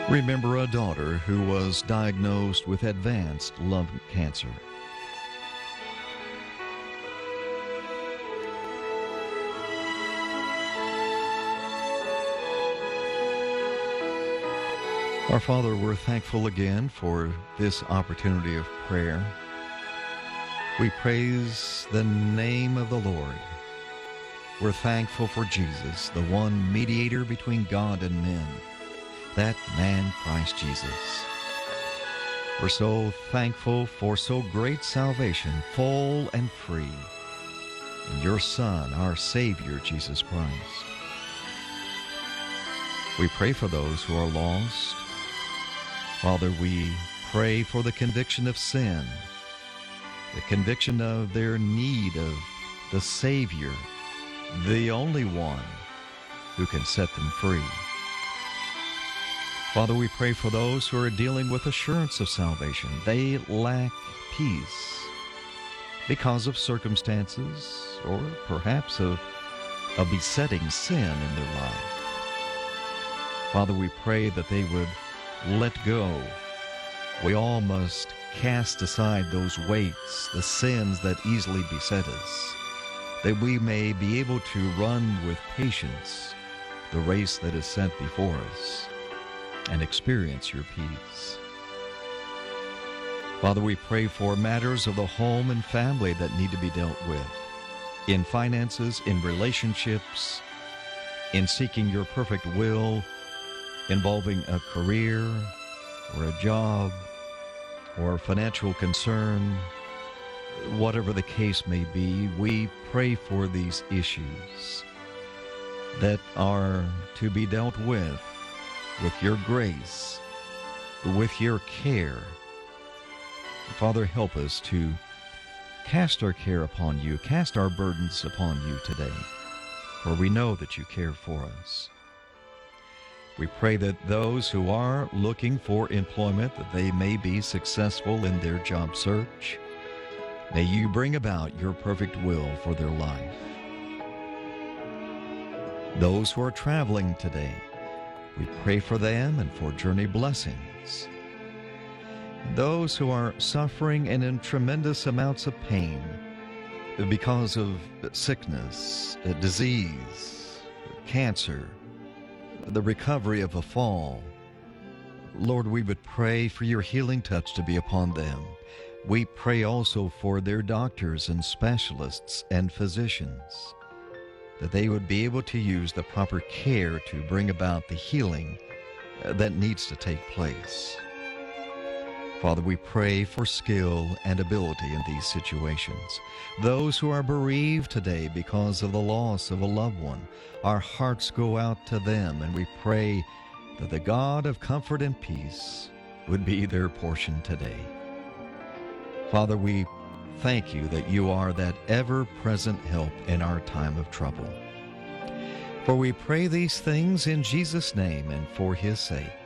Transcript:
Remember a daughter who was diagnosed with advanced lung cancer. Our Father, we're thankful again for this opportunity of prayer. We praise the name of the Lord. We're thankful for Jesus, the one mediator between God and men, that man, Christ Jesus. We're so thankful for so great salvation, full and free, in your Son, our Savior, Jesus Christ. We pray for those who are lost. Father, we pray for the conviction of sin, the conviction of their need of the Savior, the only one who can set them free. Father, we pray for those who are dealing with assurance of salvation. They lack peace because of circumstances or perhaps of a besetting sin in their life. Father, we pray that they would let go. We all must cast aside those weights, the sins that easily beset us, that we may be able to run with patience the race that is set before us and experience your peace. Father, we pray for matters of the home and family that need to be dealt with, in finances, in relationships, in seeking your perfect will, involving a career or a job or financial concern, whatever the case may be. We pray for these issues that are to be dealt with your grace, with your care. Father, help us to cast our care upon you, cast our burdens upon you today, for we know that you care for us. We pray that those who are looking for employment, that they may be successful in their job search. May you bring about your perfect will for their life. Those who are traveling today, we pray for them and for journey blessings. Those who are suffering and in tremendous amounts of pain because of sickness, disease, cancer, the recovery of a fall. Lord, we would pray for your healing touch to be upon them. We pray also for their doctors and specialists and physicians, that they would be able to use the proper care to bring about the healing that needs to take place. Father, we pray for skill and ability in these situations. Those who are bereaved today because of the loss of a loved one, our hearts go out to them, and we pray that the God of comfort and peace would be their portion today. Father, we thank you that you are that ever-present help in our time of trouble. For we pray these things in Jesus' name and for his sake.